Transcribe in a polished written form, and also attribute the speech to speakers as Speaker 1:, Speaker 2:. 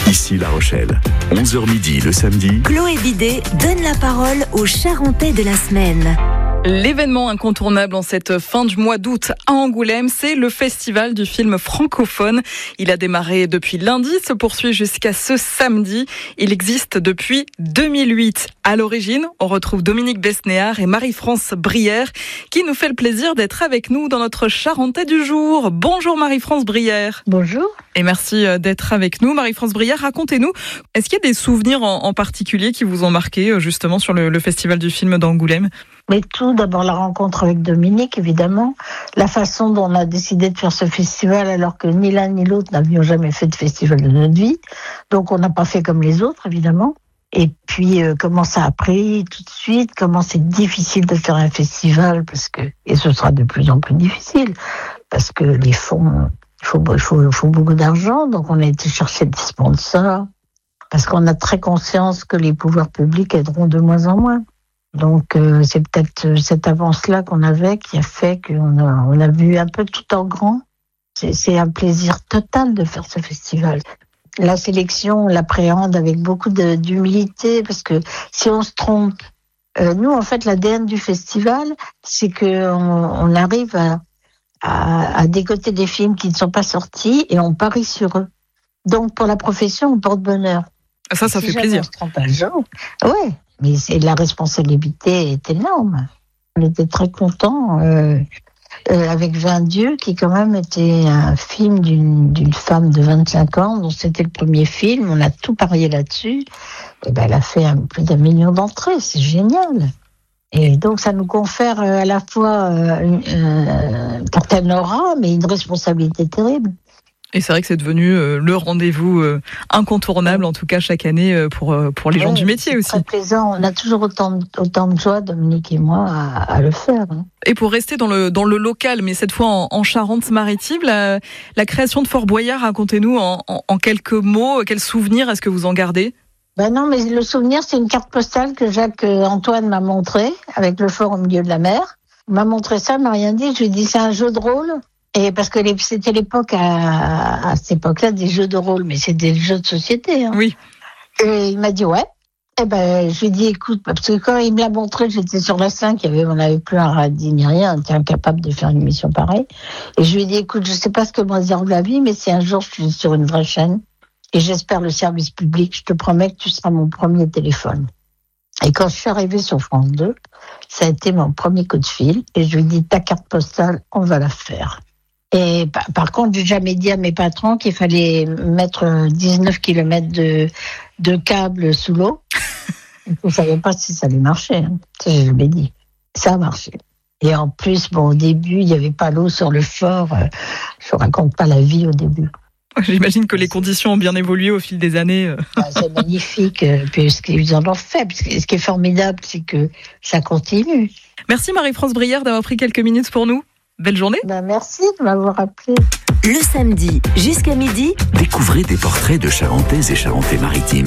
Speaker 1: Ici La Rochelle, 11h midi le samedi.
Speaker 2: Chloé Bidet donne la parole aux Charentais de la semaine.
Speaker 3: L'événement incontournable en cette fin du mois d'août à Angoulême, c'est le festival du film francophone. Il a démarré depuis lundi, se poursuit jusqu'à ce samedi. Il existe depuis 2008. À l'origine, on retrouve Dominique Besnéard et Marie-France Brière qui nous fait le plaisir d'être avec nous dans notre Charentais du jour. Bonjour Marie-France Brière.
Speaker 4: Bonjour.
Speaker 3: Et merci d'être avec nous. Marie-France Brière, racontez-nous, est-ce qu'il y a des souvenirs en particulier qui vous ont marqué justement sur le festival du film d'Angoulême ?
Speaker 4: Mais tout d'abord la rencontre avec Dominique, évidemment, la façon dont on a décidé de faire ce festival alors que ni l'un ni l'autre n'avions jamais fait de festival de notre vie. Donc on n'a pas fait comme les autres, évidemment. Et puis comment ça a pris tout de suite, comment c'est difficile de faire un festival et ce sera de plus en plus difficile parce que les fonds, il faut beaucoup d'argent. Donc on a été chercher des sponsors parce qu'on a très conscience que les pouvoirs publics aideront de moins en moins. Donc c'est peut-être cette avance-là qu'on avait qui a fait qu'on a vu un peu tout en grand. C'est un plaisir total de faire ce festival. La sélection, on l'appréhende avec beaucoup d'humilité parce que si on se trompe, nous en fait l'ADN du festival, c'est qu'on arrive à dégoter des films qui ne sont pas sortis et on parie sur eux. Donc pour la profession, on porte bonheur.
Speaker 3: Ça fait plaisir.
Speaker 4: On se trompe un jour, ouais. Mais la responsabilité est énorme. On était très contents avec 20 dieux, qui quand même était un film d'une femme de 25 ans, dont c'était le premier film. On a tout parié là-dessus. Et elle a fait plus d'1 million d'entrées. C'est génial. Et donc ça nous confère à la fois une certaine aura, mais une responsabilité terrible.
Speaker 3: Et c'est vrai que c'est devenu le rendez-vous incontournable, en tout cas chaque année pour les gens du métier aussi.
Speaker 4: C'est très plaisant. On a toujours autant de joie, Dominique et moi, à le faire.
Speaker 3: Et pour rester dans le local, mais cette fois en Charente-Maritime, la création de Fort Boyard, racontez-nous en quelques mots, quels souvenirs est-ce que vous en gardez ?
Speaker 4: Non, mais le souvenir, c'est une carte postale que Jacques Antoine m'a montrée, avec le fort au milieu de la mer. Il m'a montré ça, il m'a rien dit. Je lui ai dit, c'est un jeu de rôle. Et parce que c'était l'époque, à cette époque-là, des jeux de rôle, mais c'est des jeux de société. Hein.
Speaker 3: Oui.
Speaker 4: Et il m'a dit ouais. Et je lui ai dit écoute, parce que quand il me l'a montré, j'étais sur la 5, on n'avait plus un radis ni rien, on était incapable de faire une émission pareille. Et je lui ai dit écoute, je sais pas ce que moi dire de la vie, mais si un jour je suis sur une vraie chaîne, et j'espère le service public, je te promets que tu seras mon premier téléphone. Et quand je suis arrivée sur France 2, ça a été mon premier coup de fil, et je lui ai dit ta carte postale, on va la faire. Et par contre, j'ai jamais dit à mes patrons qu'il fallait mettre 19 km de câbles sous l'eau. Je ne savais pas si ça allait marcher. Hein. Ça, je l'ai dit. Ça a marché. Et en plus, au début, il n'y avait pas l'eau sur le fort. Je ne raconte pas la vie au début.
Speaker 3: J'imagine que les conditions ont bien évolué au fil des années.
Speaker 4: C'est magnifique. Puis ce qu'ils en ont fait. Ce qui est formidable, c'est que ça continue.
Speaker 3: Merci Marie-France Brière d'avoir pris quelques minutes pour nous. Belle journée.
Speaker 4: Merci de m'avoir appelé.
Speaker 2: Le samedi jusqu'à midi,
Speaker 1: Découvrez des portraits de Charentais et Charentais-Maritimes.